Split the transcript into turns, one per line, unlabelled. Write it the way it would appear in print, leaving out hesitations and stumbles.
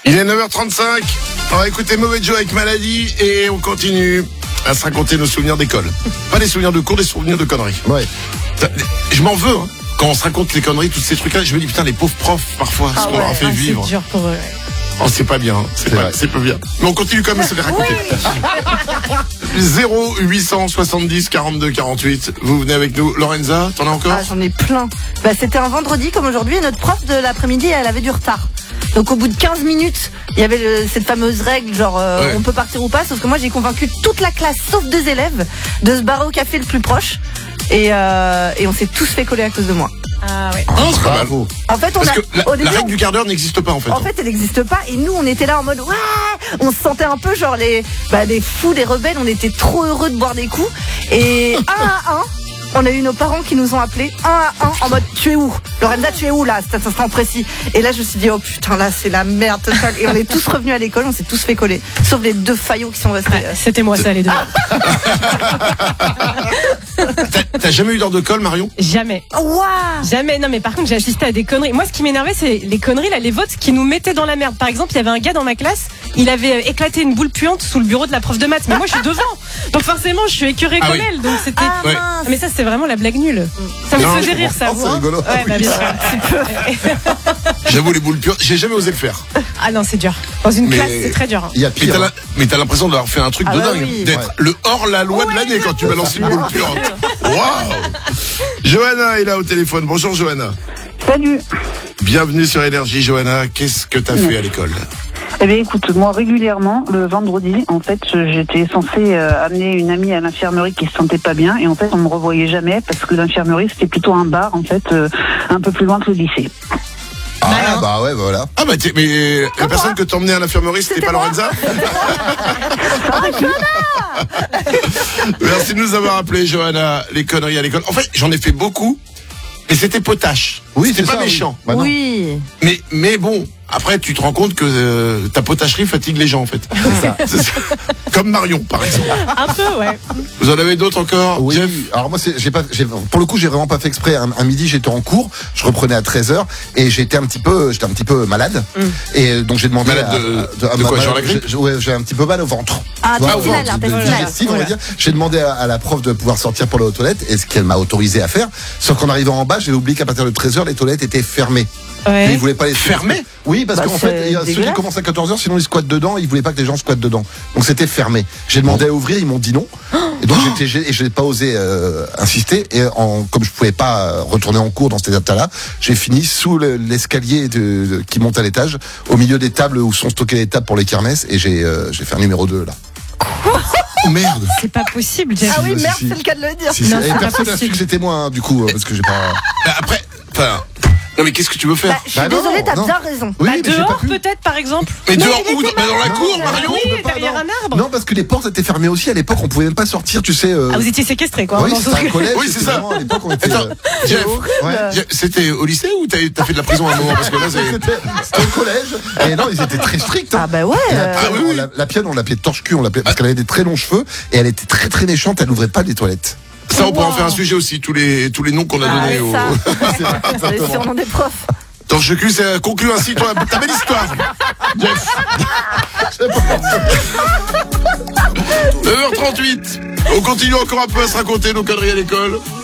Il est 9h35. On va écouter Mauvais Joe avec Maladie et on continue à se raconter nos souvenirs d'école. Pas des souvenirs de cours, des souvenirs de conneries.
Ouais.
Je m'en veux, hein. Quand on se raconte les conneries, tous ces trucs-là, je me dis putain, les pauvres profs, parfois, ce qu'on leur a fait vivre.
C'est dur pour eux.
Oh, c'est pas bien, c'est pas bien. Mais on continue quand même à se les raconter. 0870 42 48. Vous venez avec nous. Lorenza, t'en as encore?
Ah, j'en ai plein. Bah, c'était un vendredi comme aujourd'hui et notre prof de l'après-midi, elle avait du retard. Donc au bout de 15 minutes, il y avait cette fameuse règle genre on peut partir ou pas, sauf que moi j'ai convaincu toute la classe sauf 2 élèves de se barrer au café le plus proche et on s'est tous fait coller à cause de moi.
Ah ouais.
Oh, c'est pas mal.
En fait,
Parce que la règle du quart d'heure n'existe pas en fait.
En fait, elle n'existe pas et nous on était là en mode ouais, on se sentait un peu genre les fous, les rebelles, on était trop heureux de boire des coups et un à un. On a eu nos parents qui nous ont appelés un à un en mode tu es où Lorenza, tu es où là, c'est un instant précis. Et là je me suis dit oh putain là c'est la merde totale. Et on est tous revenus à l'école, on s'est tous fait coller, sauf les 2 faillots qui sont restés.
Ouais, c'était moi ça les deux.
T'as jamais eu d'heure de colle, Marion?
Jamais.
Waouh.
Jamais. Non mais par contre j'ai assisté à des conneries. Moi ce qui m'énervait c'est les conneries là, les votes qui nous mettaient dans la merde. Par exemple il y avait un gars dans ma classe, il avait éclaté une boule puante sous le bureau de la prof de maths. Mais moi je suis devant, donc forcément je suis écœurée comme elle. Donc c'était.
Ouais.
Mais ça c'est vraiment la blague nulle. Ça me faisait rire ça.
C'est rigolo.
Ouais, bah, bien sûr.
J'avoue, les boules pures, j'ai jamais osé le faire.
Ah non c'est dur. Dans une classe c'est très dur.
Il y a pire.
Mais t'as l'impression d'avoir fait un truc de dingue.
Oui.
D'être le hors-la-loi de l'année quand tu balances une boule puante. Waouh. Johanna est là au téléphone. Bonjour Johanna.
Salut.
Bienvenue sur Énergie. Johanna, qu'est-ce que t'as fait à l'école?
Eh bien, écoute, moi, régulièrement, le vendredi, en fait, j'étais censée amener une amie à l'infirmerie qui se sentait pas bien, et en fait, on me revoyait jamais parce que l'infirmerie, c'était plutôt un bar, en fait, un peu plus loin que le lycée.
Ah bah ouais, voilà.
Ah bah mais la personne que t'emmenais à l'infirmerie, c'était pas Lorenza? Merci de nous avoir appelé, Johanna. Les conneries à l'école. En fait, j'en ai fait beaucoup, et c'était potache.
Oui,
c'était
c'est
pas
ça,
méchant.
Oui. Bah non.
Oui.
Mais bon, après tu te rends compte que ta potacherie fatigue les gens en fait. C'est ça. Comme Marion par exemple.
Un peu ouais.
Vous en avez d'autres encore?
Oui.
Jeff?
Alors moi, pour le coup, j'ai vraiment pas fait exprès. Un midi, j'étais en cours, je reprenais à 13h et j'étais un petit peu malade. Et donc j'ai demandé
Malade de quoi, genre la grippe?
J'ai un petit peu mal au ventre.
Ah,
Tu vois,
intestinal, intestinal.
digestif, on va dire. J'ai demandé à la prof de pouvoir sortir pour aller aux toilettes, et ce qu'elle m'a autorisé à faire. Sauf qu'en arrivant en bas, j'ai oublié qu'à partir de 13h, les toilettes étaient fermées.
Ouais.
Et ils voulaient pas les
Fermées?
Oui, parce
Bah,
qu'en fait, il y a ceux qui
dégueulasse.
commencent à 14h, sinon ils squattent dedans, ils voulaient pas que les gens squattent dedans. Donc c'était fermé. J'ai demandé à ouvrir, ils m'ont dit non. Et donc je n'ai pas osé insister. Et comme je pouvais pas retourner en cours dans cet état-là, j'ai fini sous l'escalier qui monte à l'étage, au milieu des tables où sont stockées les tables pour les kermesses, et j'ai fait un numéro 2 là.
Oh merde.
C'est pas possible Jeff.
Ah oui,
Si,
merde,
si.
c'est le cas de le dire.
Si,
Non,
et
c'est pas
personne n'a su
possible.
que c'était moi, hein, du coup, parce que j'ai pas.
Après, enfin, non mais qu'est-ce que tu veux faire?
Bah, je suis
Bah non,
désolée, t'as
non.
bien raison.
Oui,
Bah,
mais j'ai pas
dehors
pu.
peut-être par exemple.
Mais
Non,
dehors
il
où?
était
Bah, dans la
malade.
cour, Marion?
Oui, derrière un arbre.
Non, parce que les portes étaient fermées aussi à l'époque, on pouvait même pas sortir, tu sais.
Ah vous étiez séquestrés quoi.
Oui,
dans
c'était
ce-
un collège.
Oui, c'est
c'était
ça.
vraiment, à l'époque, on était.
Attends, Jeff,
Ouais.
c'était au lycée ou t'as fait de la prison à un moment? Parce que là, c'est...
C'était au collège. Et non, ils étaient très stricts.
Ah bah ouais.
Et la pionne,
oui, oui.
la pionne, on l'appelait torche-cul, parce qu'elle avait des très longs cheveux et elle était très très méchante, elle n'ouvrait pas les toilettes.
Ça, on pourrait en faire un sujet aussi, tous les noms qu'on a
Ah,
donnés
mais
aux...
ça,
C'est vrai,
c'est les
exactement.
surnoms des profs.
Torche cul, c'est conclu ainsi ta belle histoire. Jeff. 9h38. On continue encore un peu à se raconter nos conneries à l'école.